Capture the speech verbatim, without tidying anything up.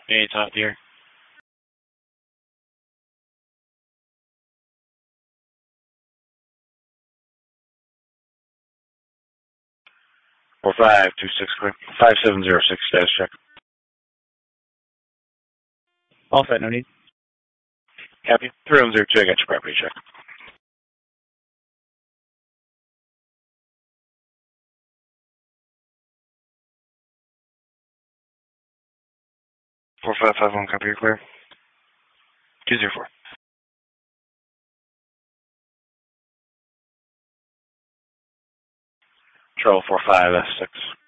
Hey, top here. Four five two six clear. Five seven zero six status check. All set, no need. Copy. Three one zero two. I got your property check. Four five five one. Copy. You're clear. Two zero four. Trouble four five S six.